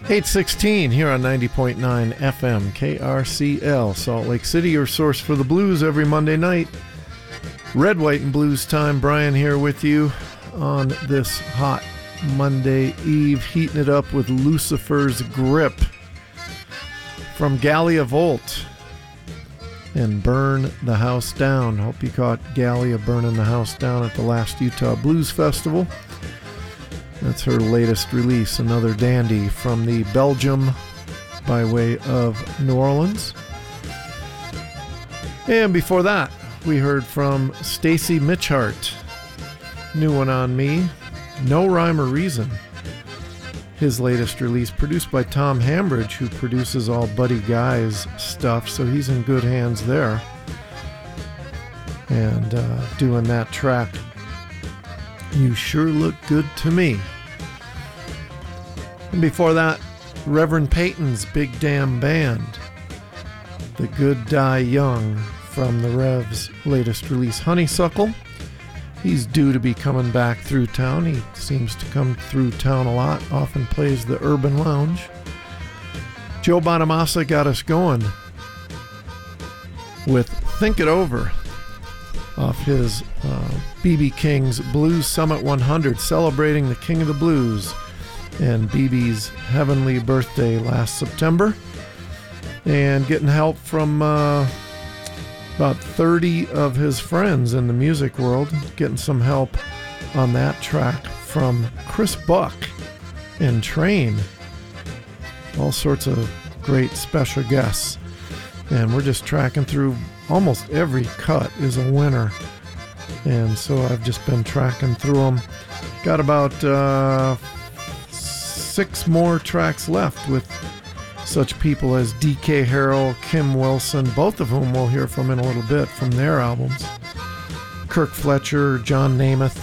8:16 here on 90.9 FM KRCL, Salt Lake City, your source for the blues every Monday night. Red, white, and blues time. Brian here with you on this hot Monday eve, heating it up with Lucifer's Grip from Gallia Volt and Burn the House Down. Hope you caught Gallia burning the house down at the last Utah Blues Festival. That's her latest release, another dandy from the Belgium by way of New Orleans. And before that, we heard from Stacy Mitchhart, new one on me, No Rhyme or Reason. His latest release, produced by Tom Hambridge, who produces all Buddy Guy's stuff, so he's in good hands there. And doing that track, You Sure Look Good to Me. And before that, Reverend Peyton's Big Damn Band, The Good Die Young, from the Rev's latest release, Honeysuckle. He's due to be coming back through town. He seems to come through town a lot, often plays the Urban Lounge. Joe Bonamassa got us going with Think It Over off his B.B. King's Blues Summit 100, celebrating the King of the Blues and B.B.'s heavenly birthday last September, and getting help from about 30 of his friends in the music world, getting some help on that track from Chris Buck and Train. All sorts of great special guests, and we're just tracking through. Almost every cut is a winner, and so I've just been tracking through them. Got about 6 more tracks left with such people as DK Harrell, Kim Wilson, both of whom we'll hear from in a little bit from their albums. Kirk Fletcher, John Namath.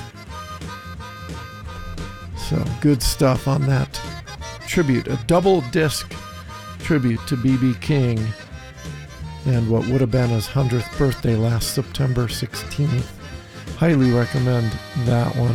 So good stuff on that tribute, a double disc tribute to B.B. King and what would have been his 100th birthday last September 16th. Highly recommend that one.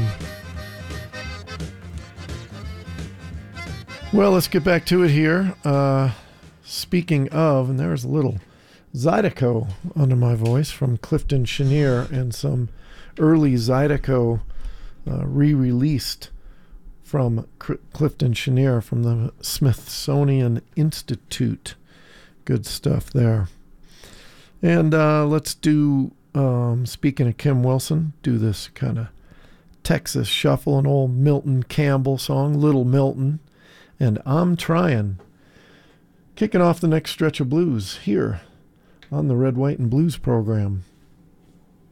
Well, let's get back to it here. Speaking of, and there's a little Zydeco under my voice from Clifton Chenier, and some early Zydeco re-released from Clifton Chenier from the Smithsonian Institute. Good stuff there. And let's do, speaking of Kim Wilson, do this kind of Texas shuffle, an old Milton Campbell song, Little Milton. And I'm Trying. Kicking off the next stretch of blues here on the Red, White, and Blues program.